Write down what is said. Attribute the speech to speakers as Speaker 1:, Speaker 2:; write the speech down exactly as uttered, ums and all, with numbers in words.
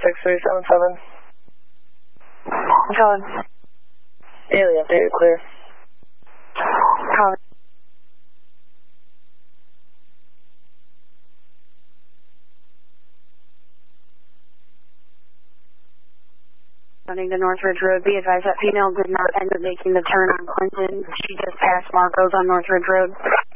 Speaker 1: six three seven seven.
Speaker 2: John.
Speaker 1: Daily update, clear.
Speaker 2: Copy. Running to North Ridge Road. Be advised that female did not end up making the turn on Clinton. She just passed Marcos on North Ridge Road.